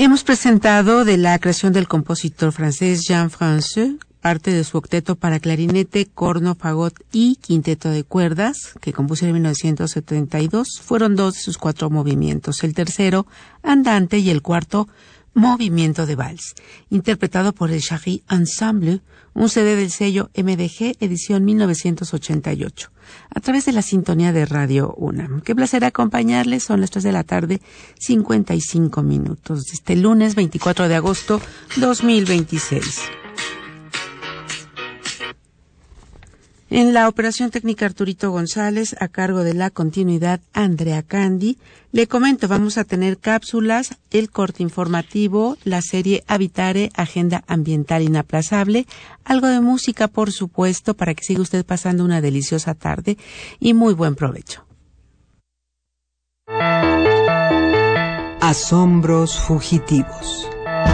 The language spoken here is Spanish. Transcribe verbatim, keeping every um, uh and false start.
Hemos presentado de la creación del compositor francés Jean Francoeur, parte de su octeto para clarinete, corno, fagot y quinteto de cuerdas, que compuso en mil novecientos setenta y dos. Fueron dos de sus cuatro movimientos, el tercero, andante, y el cuarto, movimiento de vals, interpretado por el Chary Ensemble, un C D del sello M D G, edición mil novecientos ochenta y ocho, a través de la sintonía de Radio UNAM. Qué placer acompañarles, son las tres de la tarde, cincuenta y cinco minutos, este lunes veinticuatro de agosto dos mil veintiséis. En la operación técnica Arturito González, a cargo de la continuidad Andrea Candy. Le comento, vamos a tener cápsulas, el corte informativo, la serie Habitare, Agenda Ambiental Inaplazable, algo de música, por supuesto, para que siga usted pasando una deliciosa tarde y muy buen provecho. Asombros fugitivos.